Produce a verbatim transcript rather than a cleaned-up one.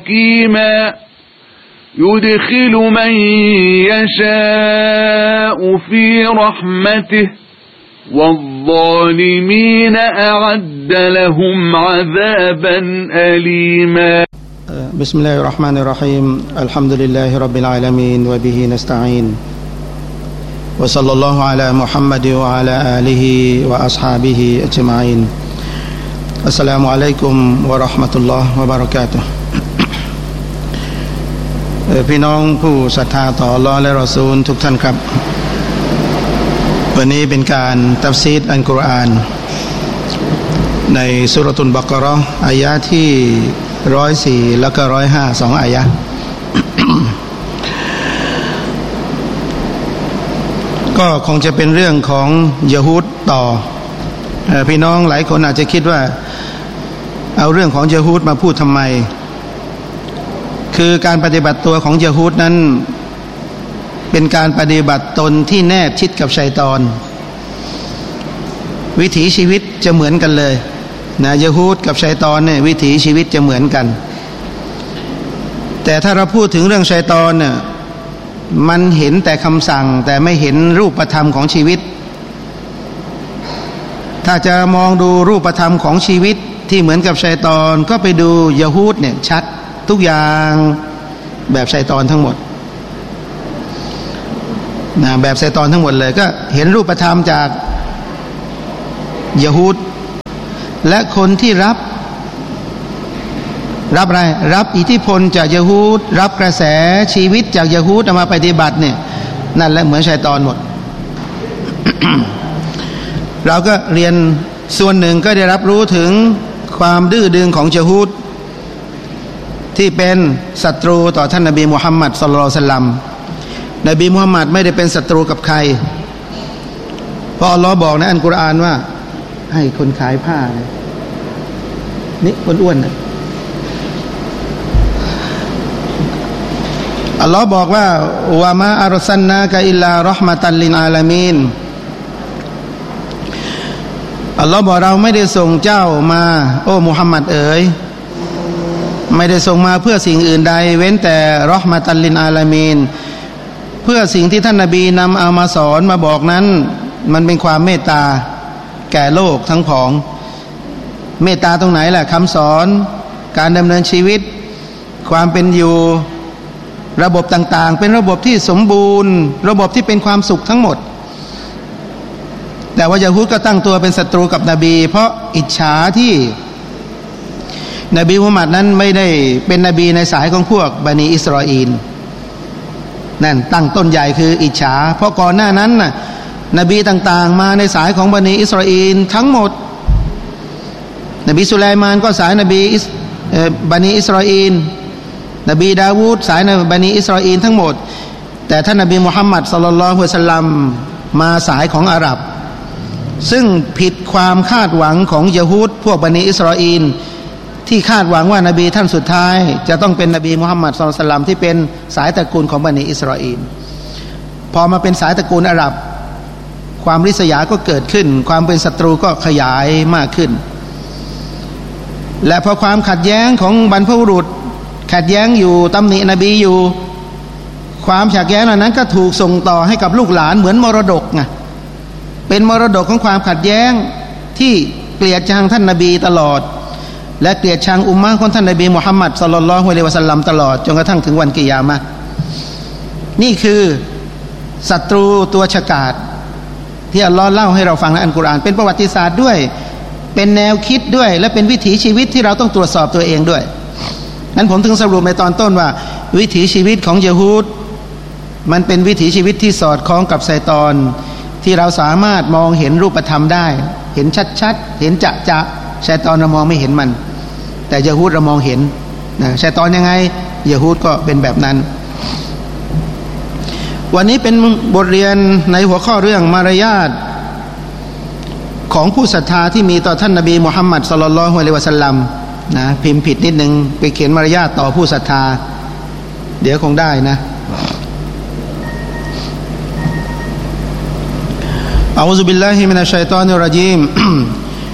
حكيما يدخل من يشاء في رحمته والظالمين أعد لهم عذابا أليما بسم الله الرحمن الرحيم الحمد لله رب العالمين وبه نستعين وصلى الله على محمد وعلى آله وأصحابه أجمعين السلام عليكم ورحمة الله وبركاته พี่น้องผู้ศรัทธาต่ออัลเลาะห์และรอซูลทุกท่านครับวันนี้เป็นการตัฟซีรอัลกุรอานในซูเราะตุลบะเกาะเราะห์อายะห์ที่หนึ่งร้อยสี่แล้วก็หนึ่งร้อยห้าสองอายะห์ ก็คงจะเป็นเรื่องของยะฮูดต่อพี่น้องหลายคนอาจจะคิดว่าเอาเรื่องของยะฮูดมาพูดทำไมคือการปฏิบัติตัวของยะฮูดนั้นเป็นการปฏิบัติตนที่แนบชิดกับชัยฏอนวิถีชีวิตจะเหมือนกันเลยนะยะฮูดกับชัยฏอนเนี่ยวิถีชีวิตจะเหมือนกันแต่ถ้าเราพูดถึงเรื่องชัยฏอนเนี่ยมันเห็นแต่คำสั่งแต่ไม่เห็นรูปธรรมของชีวิตถ้าจะมองดูรูปธรรมของชีวิตที่เหมือนกับชัยฏอนก็ไปดูยะฮูดเนี่ยชัดทุกอย่างแบบชัยฏอนทั้งหมดนะแบบชัยฏอนทั้งหมดเลยก็เห็นรูปธรรมจากยะฮูดและคนที่รับรับอะไรรับอิทธิพลจากยะฮูดรับกระแสชีวิตจากยะฮูดเอามาปฏิบัติเนี่ยนั่นแหละเหมือนชัยฏอนหมด เราก็เรียนส่วนหนึ่งก็ได้รับรู้ถึงความดื้อดึงของยะฮูดที่เป็นศัตรูต่อท่านนบีมุฮัมมัดศ็อลลัลลอฮุอะลัยฮิวะซัลลัมนบีมุฮัมมัดไม่ได้เป็นศัตรูกับใครเพราะอัลเลาะห์บอกในอัลกุรอานว่าให้คนขายผ้านี่คนอ้วนนะอัลเลาะห์บอกว่าวะมาอัรซัลนากะอิลลาเราะห์มะตัลลิลอาลามีนอัลเลาะห์บอกเราไม่ได้ส่งเจ้ามาโอ้มุฮัมมัดเอ๋ยไม่ได้ส่งมาเพื่อสิ่งอื่นใดเว้นแต่เราะห์มะตัลลิลอาลามีนเพื่อสิ่งที่ท่านนบีนำเอามาสอนมาบอกนั้นมันเป็นความเมตตาแก่โลกทั้งผองเมตตาตรงไหนล่ะคำสอนการดำเนินชีวิตความเป็นอยู่ระบบต่างๆเป็นระบบที่สมบูรณ์ระบบที่เป็นความสุขทั้งหมดแต่ว่ายะฮูดก็ตั้งตัวเป็นศัตรูกับนบีเพราะอิจฉาที่นบีมุฮัมมัดนั้นไม่ได้เป็นนบีในสายของพวกบันิอิสราเอลนั่นตั้งต้นใหญ่คืออิจฉาเพราะก่อนหน้านั้นน่ะนบีต่างๆมาในสายของบันิอิสราเอลทั้งหมดนบีสุไลมานก็สายนบีบันิอิสราเอลนบีดาวูดสายนบีบันิอิสราเอลทั้งหมดแต่ท่านนบีมุฮัมมัดศ็อลลัลลอฮุอะลัยฮิวะซัลลัมมาสายของอาหรับซึ่งผิดความคาดหวังของยะฮูดพวกบันิอิสราเอลที่คาดหวังว่านบีท่านสุดท้ายจะต้องเป็นนบีมุฮัมมัดศ็อลลัลลอฮุอะลัยฮิวะซัลลัมที่เป็นสายตระกูลของบันิอิสราเอลพอมาเป็นสายตระกูลอาหรับความริษยาก็เกิดขึ้นความเป็นศัตรูก็ขยายมากขึ้นและพอความขัดแย้งของบรรพบุรุษขัดแย้งอยู่ตำหนินบีอยู่ความขัดแย้งเหล่านั้นก็ถูกส่งต่อให้กับลูกหลานเหมือนมรดกไงเป็นมรดกของความขัดแย้งที่เกลียดชังท่านนบีตลอดและเกลียดชังอุมมะห์ของท่านนบีมุฮัมมัดศ็อลลัลลอฮุอะลัยฮิวะซัลลัมตลอดจนกระทั่งถึงวันกิยามะห์นี่คือศัตรูตัวฉกาจที่อัลลอฮ์เล่าให้เราฟังในอัลกุรอานเป็นประวัติศาสตร์ด้วยเป็นแนวคิดด้วยและเป็นวิถีชีวิตที่เราต้องตรวจสอบตัวเองด้วยนั้นผมถึงสรุปในตอนต้นว่าวิถีชีวิตของยะฮูดมันเป็นวิถีชีวิตที่สอดคล้องกับชัยฏอนที่เราสามารถมองเห็นรูปธรรมได้เห็นชัดๆเห็นจะจะชัยฏอนเรามองไม่เห็นมันแต่ยะฮูดเรามองเห็นนะชัยฏอนยังไงยะฮูดก็เป็นแบบนั้นวันนี้เป็นบทเรียนในหัวข้อเรื่องมารยาทของผู้ศรัทธาที่มีต่อท่านนบีมุฮัมมัดศ็อลลัลลอฮุอะลัยฮิวะซัลลัมนะพิมพ์ผิดนิดนึงไปเขียนมารยาทต่อผู้ศรัทธาเดี๋ยวคงได้นะอะอูซุบิลลาฮิมินัชชัยฏอนิรเราะญีม